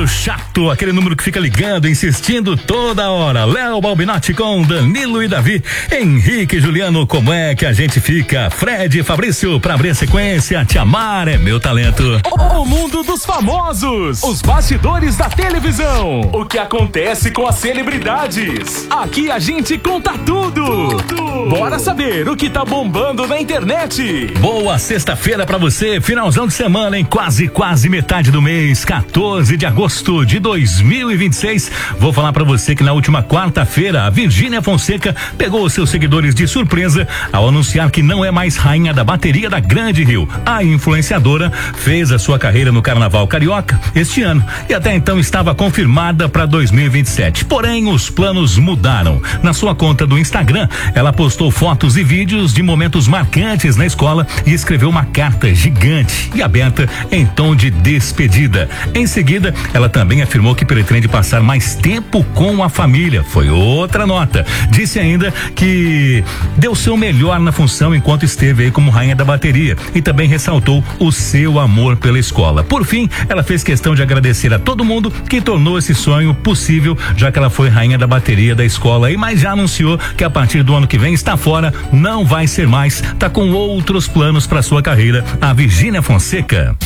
número chato, aquele número que fica ligando, insistindo toda hora. Léo Balbinotti com Danilo e Davi. Henrique e Juliano, como é que a gente fica? Fred e Fabrício, pra abrir a sequência, Te Amar é Meu Talento. O mundo dos famosos, os bastidores da televisão, o que acontece com as celebridades. Aqui a gente conta tudo. Bora saber o que tá bombando na internet. Boa sexta-feira pra você, finalzão de semana, em quase metade do mês, 14 de agosto de 2026. Vou falar pra você que na última quarta-feira, a Virgínia Fonseca pegou os seus seguidores de surpresa ao anunciar que não é mais rainha da bateria da Grande Rio. A influenciadora fez a sua carreira no Carnaval Carioca este ano e até então estava confirmada para 2027. Porém, os planos mudaram. Na sua conta do Instagram, ela postou fotos e vídeos de momentos marcantes na escola e escreveu uma carta gigante e aberta em tom de despedida. Em seguida, ela também afirmou que pretende passar mais tempo com a família. Foi outra nota. Disse ainda que deu seu melhor na função enquanto esteve aí como rainha da bateria e também ressaltou o seu amor pela escola. Por fim, ela fez questão de agradecer a todo mundo que tornou esse sonho possível, já que ela foi rainha da bateria da escola mas já anunciou que a partir do ano que vem está fora, não vai ser mais, tá com outros planos para sua carreira, a Virgínia Fonseca.